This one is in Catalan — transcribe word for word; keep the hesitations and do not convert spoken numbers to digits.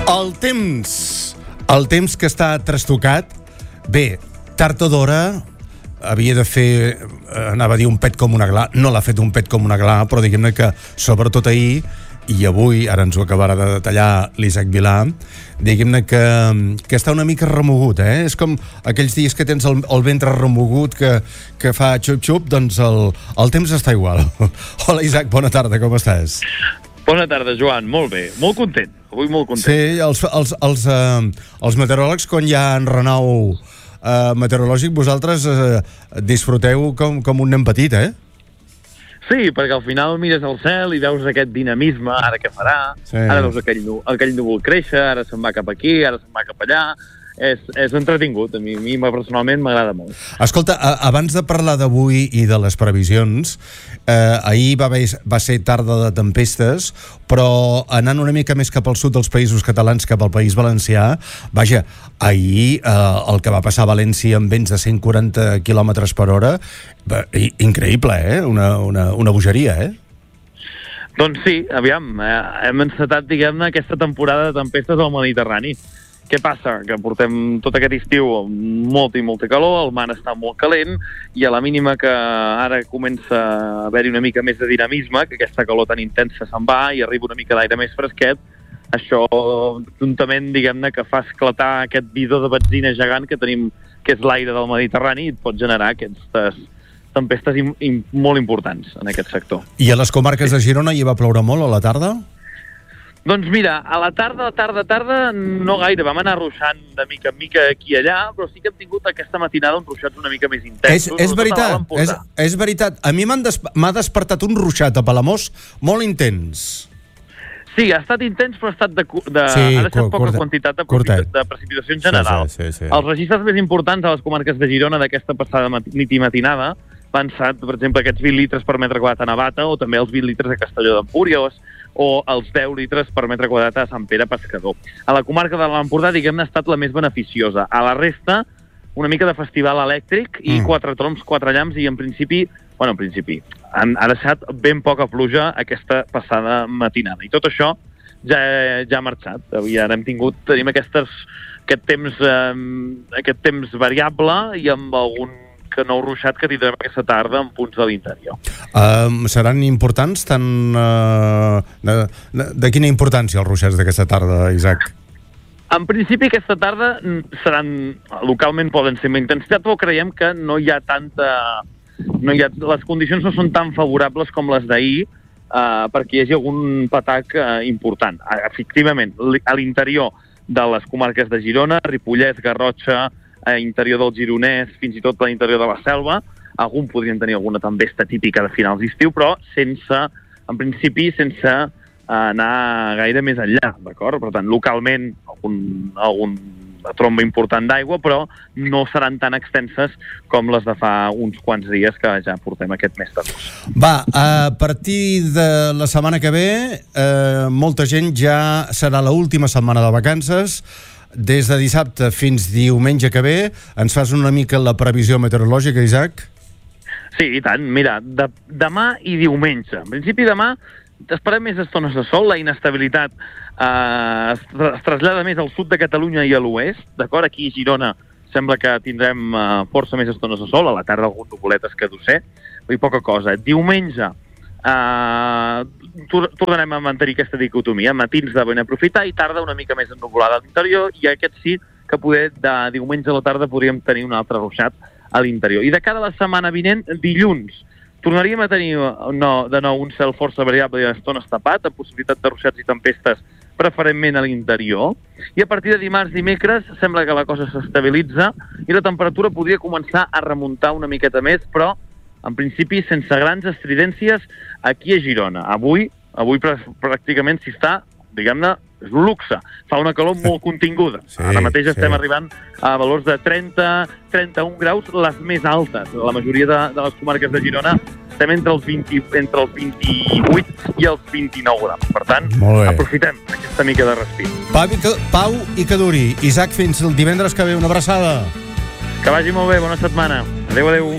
El temps, el temps que està trastocat, bé, tard o d'hora havia de fer, anava a dir un pet com una gla, no l'ha fet un pet com una gla, però diguem-ne que sobretot ahir i avui, ara ens ho acabarà de detallar l'Isaac Vilà, diguem-ne que, que està una mica remogut, eh? És com aquells dies que tens el, el ventre remogut que, que fa xup-xup, doncs el, el temps està igual. Hola Isaac, bona tarda, com estàs? Bona tarda, Joan, molt bé, molt content, avui molt content. Sí, els, els, els, eh, els meteoròlegs, quan hi ha enrenou eh, meteorològic, vosaltres eh, disfruteu com, com un nen petit, eh? Sí, perquè al final mires al cel i veus aquest dinamisme, ara què farà, sí. Ara veus aquell, aquell núvol créixer, ara se'n va cap aquí, ara se'n va cap allà. És, és entretingut, a mi, a mi personalment m'agrada molt. Escolta, a, abans de parlar d'avui i de les previsions, eh, ahir va, haver, va ser tarda de tempestes, però anant una mica més cap al sud dels països catalans, cap al País Valencià, vaja, ahir eh, el que va passar a València amb vents de cent quaranta quilòmetres per hora, eh, increïble, eh? Una, una, una bogeria, eh? Doncs sí, aviam, eh, hem encetat, diguem-ne, aquesta temporada de tempestes al Mediterrani. Què passa? Que portem tot aquest estiu amb molta i molta calor, el mar està molt calent, i a la mínima que ara comença a haver-hi una mica més de dinamisme, que aquesta calor tan intensa se'n va i arriba una mica d'aire més fresquet, això, juntament, diguem-ne, que fa esclatar aquest bidó de benzina gegant que tenim, que és l'aire del Mediterrani, i et pot generar aquestes tempestes im- im- molt importants en aquest sector. I a les comarques de Girona hi va ploure molt a la tarda? Doncs mira, a la tarda, tarda, tarda, no gaire. Vam anar ruixant de mica en mica aquí i allà, però sí que hem tingut aquesta matinada uns ruixats una mica més intensos. És, és veritat, és, és veritat. A mi m'ha des, despertat un ruixat a Palamós molt intens. Sí, ha estat intens, però ha estat de, de, sí, ha deixat poca curta, quantitat de, curtet. de precipitació en general. Sí, sí, sí, sí. Els registres més importants a les comarques de Girona d'aquesta passada nit i matinada van ser, per exemple, aquests vint litres per metre quadrat a Navata, o també els vint litres a Castelló d'Empúries, o els deu litres per metre quadrat a Sant Pere Pescador. A la comarca de l'Empordà, diguem-ne, ha estat la més beneficiosa. A la resta, una mica de festival elèctric i mm. quatre troms, quatre llamps, i en principi, bueno, en principi, han, ha deixat ben poca pluja aquesta passada matinada. I tot això ja, ja ha marxat. Avui ara hem tingut, tenim aquestes, aquest, temps, eh, aquest temps variable i amb algun que nou ruixat que tindrem aquesta tarda en punts de l'interior. Uh, seran importants tant... Uh, de, de, de quina importància els ruixats d'aquesta tarda, Isaac? En principi aquesta tarda seran... localment poden ser amb intensitat, però creiem que no hi ha tanta... No hi ha, les condicions no són tan favorables com les d'ahir uh, perquè hi hagi algun patac uh, important. Efectivament, a l'interior de les comarques de Girona, Ripollès, Garrotxa, a interior del Gironès, fins i tot a l'interior de la Selva. Algun podrien tenir alguna tempesta típica de finals d'estiu, però sense, en principi, sense anar gaire més enllà, d'acord? Per tant, localment, algun, algun tromba important d'aigua, però no seran tan extenses com les de fa uns quants dies que ja portem aquest mes d'agost. Va, a partir de la setmana que ve, eh, molta gent ja serà l'última setmana de vacances. Des de dissabte fins diumenge que ve, ens fas una mica la previsió meteorològica, Isaac? Sí, i tant. Mira, de, demà i diumenge. En principi, demà esperem més estones de sol, la inestabilitat eh, es, es trasllada més al sud de Catalunya i a l'oest, d'acord? Aquí a Girona sembla que tindrem eh, força més estones de sol, a la tarda algun nuvolet escadusser, i poca cosa. Diumenge, Uh, tornarem a mantenir aquesta dicotomia, matins de ben aprofitar i tarda una mica més ennuvolada a l'interior, i aquest sí que poder de diumenge a la tarda podríem tenir un altre ruixat a l'interior. I de cara a la setmana vinent, dilluns, tornaríem a tenir no, de nou un cel força variable i estones tapat, amb possibilitat de ruixats i tempestes preferentment a l'interior, i a partir de dimarts, dimecres, sembla que la cosa s'estabilitza i la temperatura podria començar a remuntar una miqueta més, però en principi sense grans estridències aquí a Girona. Avui, avui pràcticament s'hi està, diguem-ne, és un luxe. Fa una calor molt continguda. Sí, ara mateix estem sí. arribant a valors de trenta a trenta-un graus, les més altes. La majoria de, de les comarques de Girona estem entre els, vint, entre els vint-i-vuit i els vint-i-nou graus. Per tant, aprofitem aquesta mica de respir. Pau i, que, Pau i que duri. Isaac, fins el divendres que ve. Una abraçada. Que vagi molt bé, bona setmana. Adéu, adéu.